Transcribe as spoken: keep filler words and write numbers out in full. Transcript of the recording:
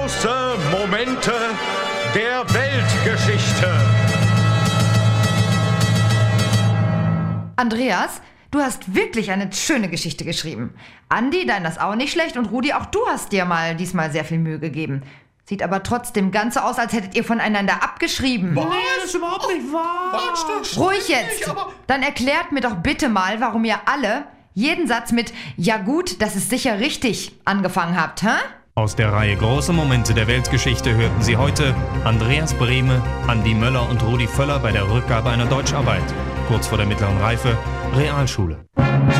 Große Momente der Weltgeschichte. Andreas, du hast wirklich eine schöne Geschichte geschrieben. Andi, deiner ist auch nicht schlecht und Rudi, auch du hast dir mal diesmal sehr viel Mühe gegeben. Sieht aber trotzdem ganz so aus, als hättet ihr voneinander abgeschrieben. Was? Nee, das ist überhaupt nicht wahr. Was? Ruhig jetzt! Dann erklärt mir doch bitte mal, warum ihr alle jeden Satz mit »Ja gut, das ist sicher richtig« angefangen habt, hä? Aus der Reihe Große Momente der Weltgeschichte hörten Sie heute Andreas Brehme, Andi Möller und Rudi Völler bei der Rückgabe einer Deutscharbeit. Kurz vor der mittleren Reife, Realschule.